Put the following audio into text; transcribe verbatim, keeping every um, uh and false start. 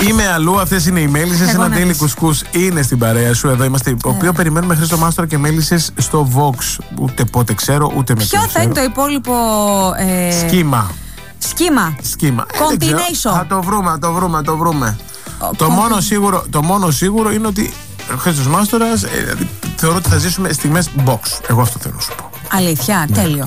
Είμαι αλλού, αυτές είναι οι Μέλισσες. Ένα Daily Κουσκούς είναι στην παρέα σου. Εδώ είμαστε. Το οποίο περιμένουμε Χρήστο Μάστορα και Μέλισσες στο Vox. Ούτε πότε ξέρω, ούτε με ποιο θα είναι το υπόλοιπο ε... σχήμα. Σχήμα. Σχήμα. Combination. Θα το βρούμε, θα το βρούμε, θα το βρούμε. Ο, το, μόνο σίγουρο, το μόνο σίγουρο είναι ότι ο Χρήστος Μάστορας ε, θεωρώ ότι θα ζήσουμε στιγμές box. Εγώ αυτό θέλω να σου πω. Αλήθεια, ναι. Τέλειο.